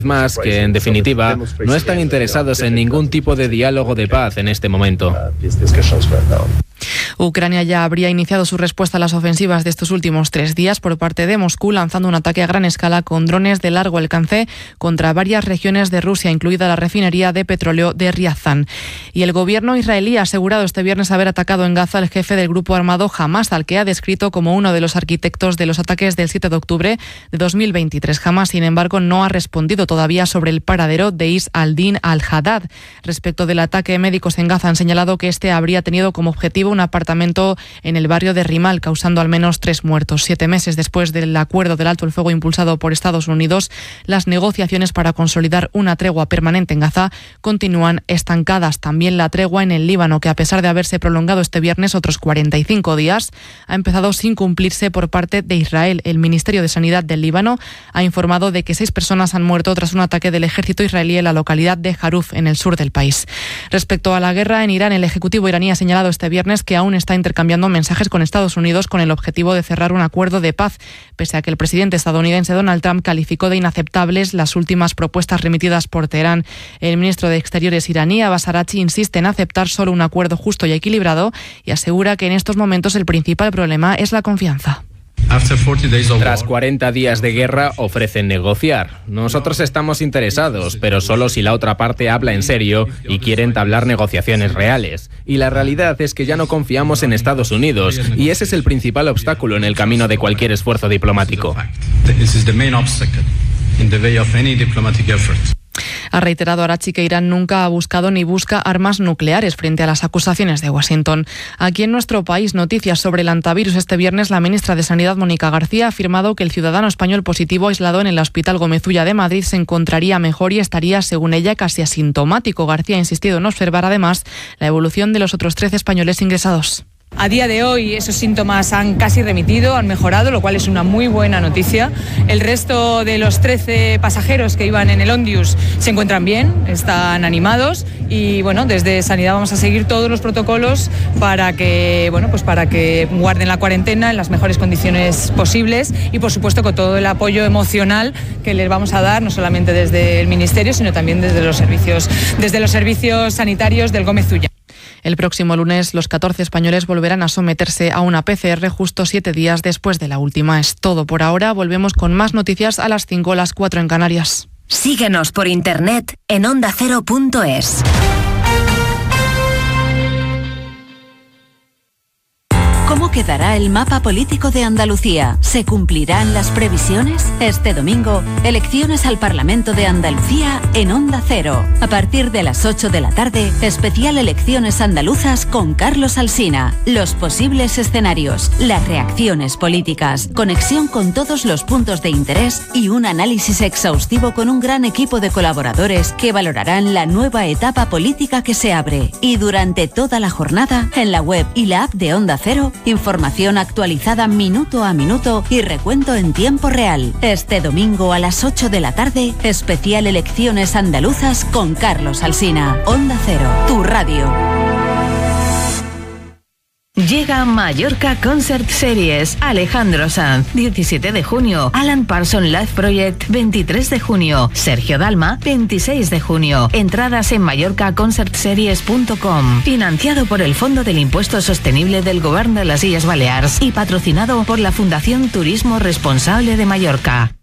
más que, en definitiva, no están interesados en ningún tipo de diálogo de paz en este momento. Ucrania ya habría iniciado su respuesta a las ofensivas de estos últimos 3 días por parte de Moscú, lanzando un ataque a gran escala con drones de largo alcance contra varias regiones de Rusia, incluida la refinería de petróleo de Ryazan. Y el gobierno israelí ha asegurado este viernes haber atacado en Gaza al jefe del grupo armado Hamás, al que ha descrito como uno de los arquitectos de los ataques del 7 de octubre de 2023. Hamás, sin embargo, no ha respondido todavía sobre el paradero de Is al-Din al-Haddad. Respecto del ataque, médicos en Gaza han señalado que este habría tenido como objetivo un apartamento en el barrio de Rimal, causando al menos 3 muertos. 7 meses después del acuerdo del alto el fuego impulsado por Estados Unidos, las negociaciones para consolidar una tregua permanente en Gaza continúan estancadas. También la tregua en el Líbano, que a pesar de haberse prolongado este viernes otros 45 días, ha empezado sin cumplirse por parte de Israel. El Ministerio de Sanidad del Líbano ha informado de que 6 personas han muerto tras un ataque del ejército israelí en la localidad de Haruf, en el sur del país. Respecto a la guerra en Irán, el Ejecutivo iraní ha señalado este viernes que aún está intercambiando mensajes con Estados Unidos con el objetivo de cerrar un acuerdo de paz, pese a que el presidente estadounidense Donald Trump calificó de inaceptables las últimas propuestas remitidas por Teherán. El ministro de Exteriores iraní, Abbas Araghchi, insiste en aceptar solo un acuerdo justo y equilibrado y asegura que en estos momentos el principal problema es la confianza. Tras 40 días de guerra ofrecen negociar. Nosotros estamos interesados, pero solo si la otra parte habla en serio y quiere entablar negociaciones reales. Y la realidad es que ya no confiamos en Estados Unidos, y ese es el principal obstáculo en el camino de cualquier esfuerzo diplomático. Ha reiterado Araghchi que Irán nunca ha buscado ni busca armas nucleares frente a las acusaciones de Washington. Aquí en nuestro país, noticias sobre el hantavirus. Este viernes, la ministra de Sanidad, Mónica García, ha afirmado que el ciudadano español positivo aislado en el Hospital Gómez Ulla de Madrid se encontraría mejor y estaría, según ella, casi asintomático. García ha insistido en observar, además, la evolución de los otros 13 españoles ingresados. A día de hoy esos síntomas han casi remitido, han mejorado, lo cual es una muy buena noticia. El resto de los 13 pasajeros que iban en el Ondius se encuentran bien, están animados y bueno, desde Sanidad vamos a seguir todos los protocolos para que guarden la cuarentena en las mejores condiciones posibles y por supuesto con todo el apoyo emocional que les vamos a dar, no solamente desde el Ministerio, sino también desde los servicios sanitarios del Gómez Ulla. El próximo lunes, los 14 españoles volverán a someterse a una PCR justo 7 días después de la última. Es todo por ahora. Volvemos con más noticias a las 5 o las 4 en Canarias. Síguenos por internet en ondacero.es. ¿Cómo quedará el mapa político de Andalucía? ¿Se cumplirán las previsiones? Este domingo, elecciones al Parlamento de Andalucía en Onda Cero. A partir de las 8 de la tarde, especial Elecciones Andaluzas con Carlos Alsina. Los posibles escenarios, las reacciones políticas, conexión con todos los puntos de interés y un análisis exhaustivo con un gran equipo de colaboradores que valorarán la nueva etapa política que se abre. Y durante toda la jornada, en la web y la app de Onda Cero, información actualizada minuto a minuto y recuento en tiempo real. Este domingo a las 8 de la tarde, especial Elecciones Andaluzas con Carlos Alsina. Onda Cero, tu radio. Llega Mallorca Concert Series. Alejandro Sanz, 17 de junio. Alan Parsons Live Project, 23 de junio. Sergio Dalma, 26 de junio. Entradas en mallorcaconcertseries.com. Financiado por el Fondo del Impuesto Sostenible del Gobierno de las Illes Balears y patrocinado por la Fundación Turismo Responsable de Mallorca.